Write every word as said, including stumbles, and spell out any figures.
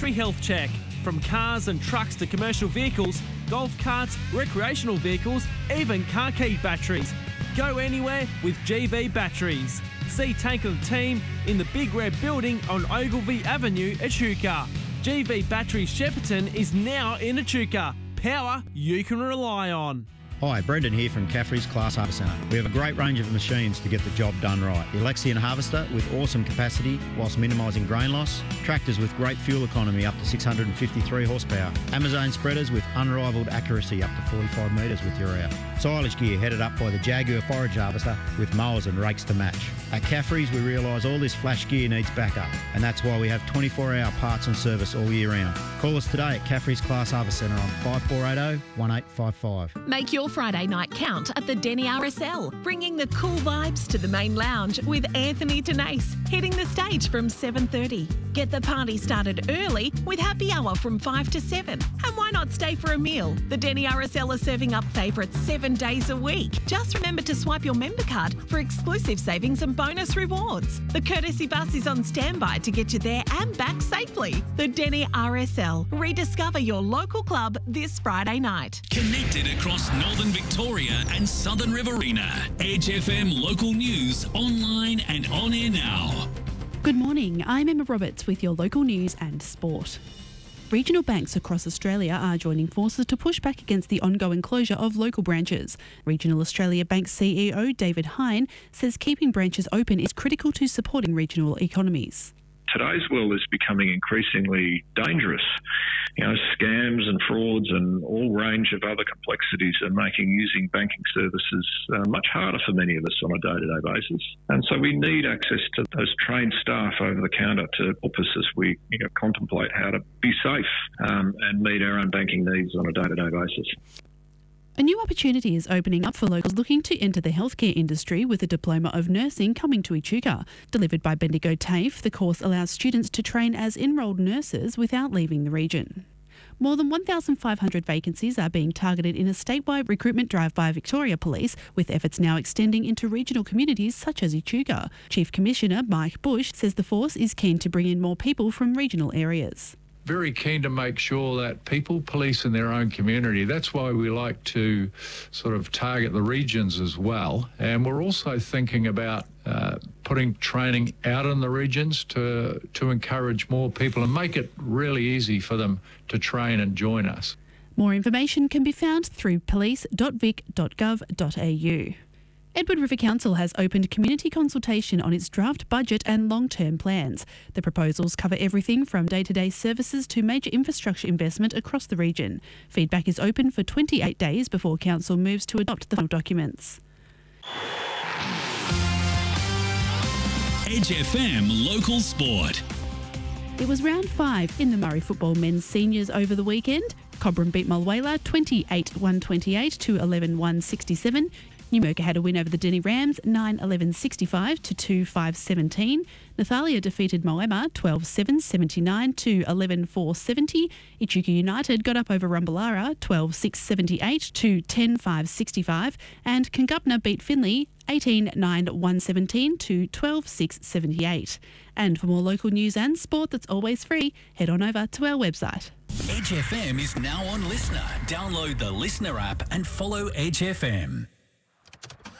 Battery Health Check. From cars and trucks to commercial vehicles, golf carts, recreational vehicles, even car key batteries. Go anywhere with G V Batteries. See Tank and the team in the Big Red Building on Ogilvy Avenue, Echuca. G V Batteries Shepparton is now in Echuca. Power you can rely on. Hi, Brendan here from Caffrey's Class Harvest Centre. We have a great range of machines to get the job done right. The Alexion Harvester with awesome capacity whilst minimising grain loss. Tractors with great fuel economy up to six hundred fifty-three horsepower. Amazon spreaders with unrivalled accuracy up to forty-five metres with urea. Silage gear headed up by the Jaguar Forage Harvester with mowers and rakes to match. At Caffrey's we realise all this flash gear needs backup, and that's why we have twenty-four hour parts and service all year round. Call us today at Caffrey's Class Harvest Centre on five four eight zero, one eight five five. Make your Friday night count at the Denny R S L, bringing the cool vibes to the main lounge with Anthony Tenace, hitting the stage from seven thirty. Get the party started early with happy hour from five to seven. And why not stay for a meal? The Denny R S L are serving up favourites seven days a week. Just remember to swipe your member card for exclusive savings and bonus rewards. The courtesy bus is on standby to get you there and back safely. The Denny R S L. Rediscover your local club this Friday night. Connected across Northern Victoria and Southern Riverina. Edge F M local news online and on air now. Good morning, I'm Emma Roberts with your local news and sport. Regional banks across Australia are joining forces to push back against the ongoing closure of local branches. Regional Australia Bank C E O David Hine says keeping branches open is critical to supporting regional economies. Today's world is becoming increasingly dangerous. You know, scams and frauds and all range of other complexities are making using banking services uh, much harder for many of us on a day-to-day basis. And so we need access to those trained staff over the counter to help us as we you know, contemplate how to be safe um, and meet our own banking needs on a day-to-day basis. A new opportunity is opening up for locals looking to enter the healthcare industry with a Diploma of Nursing coming to Echuca. Delivered by Bendigo TAFE, the course allows students to train as enrolled nurses without leaving the region. More than one thousand five hundred vacancies are being targeted in a statewide recruitment drive by Victoria Police, with efforts now extending into regional communities such as Echuca. Chief Commissioner Mike Bush says the force is keen to bring in more people from regional areas. Very keen to make sure that people police in their own community. That's why we like to sort of target the regions as well. And we're also thinking about uh, putting training out in the regions to, to encourage more people and make it really easy for them to train and join us. More information can be found through police dot vic dot gov dot a u. Edward River Council has opened community consultation on its draft budget and long-term plans. The proposals cover everything from day-to-day services to major infrastructure investment across the region. Feedback is open for twenty-eight days before Council moves to adopt the final documents. Edge F M local sport. It was round five in the Murray Football Men's Seniors over the weekend. Cobram beat Mulwala twenty-eight one twenty-eight to eleven one sixty-seven. Newmarket had a win over the Denny Rams nine eleven sixty-five to two five seventeen. Nathalia defeated Moama twelve seven seventy-nine to eleven four seventy. Echuca United got up over Rumballara twelve six seventy-eight to ten five sixty-five. And Kungupna beat Finley eighteen nine one seventeen to twelve six seventy-eight. And for more local news and sport that's always free, head on over to our website. Edge F M is now on Listener. Download the Listener app and follow Edge F M.